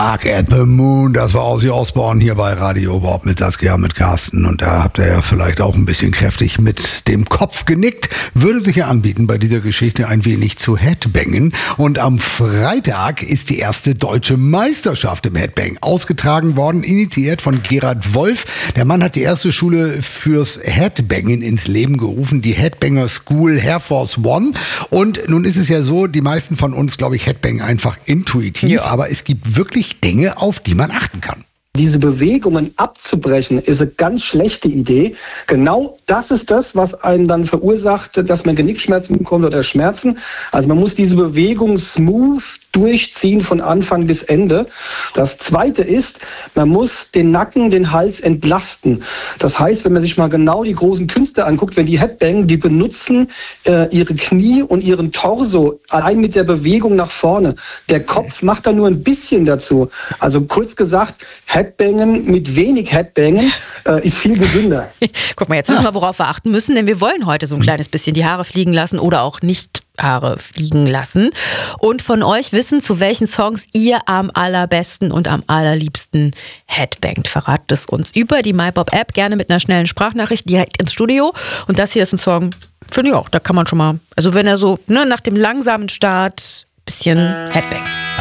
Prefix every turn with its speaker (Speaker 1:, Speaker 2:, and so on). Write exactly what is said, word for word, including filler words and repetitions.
Speaker 1: Dark at the Moon, das war Ozzy Osbourne hier bei Radio Bob mit Saskia, mit Carsten. Und da habt ihr ja vielleicht auch ein bisschen kräftig mit dem Kopf genickt. Würde sich ja anbieten, bei dieser Geschichte ein wenig zu Headbangen. Und am Freitag ist die erste deutsche Meisterschaft im Headbang ausgetragen worden, initiiert von Gerhard Wolf. Der Mann hat die erste Schule fürs Headbangen ins Leben gerufen, die Headbanger School Air Force One. Und nun ist es ja so, die meisten von uns, glaube ich, Headbangen einfach intuitiv, ja. Aber es gibt wirklich Dinge, auf die man achten kann.
Speaker 2: Diese Bewegungen abzubrechen, ist eine ganz schlechte Idee. Genau das ist das, was einen dann verursacht, dass man Genickschmerzen bekommt oder Schmerzen. Also man muss diese Bewegung smooth durchziehen von Anfang bis Ende. Das Zweite ist, man muss den Nacken, den Hals entlasten. Das heißt, wenn man sich mal genau die großen Künstler anguckt, wenn die Headbangen, die benutzen äh, ihre Knie und ihren Torso allein mit der Bewegung nach vorne. Der Kopf macht da nur ein bisschen dazu. Also kurz gesagt, Headbangen mit wenig Headbangen äh, ist viel gesünder.
Speaker 3: Guck mal, jetzt wissen wir, worauf wir achten müssen, denn wir wollen heute so ein kleines bisschen die Haare fliegen lassen oder auch nicht Haare fliegen lassen. Und von euch wissen, zu welchen Songs ihr am allerbesten und am allerliebsten headbangt. Verratet es uns über die MyBob-App, gerne mit einer schnellen Sprachnachricht direkt ins Studio. Und das hier ist ein Song, finde ich auch, da kann man schon mal, also wenn er so ne, nach dem langsamen Start ein bisschen headbangt.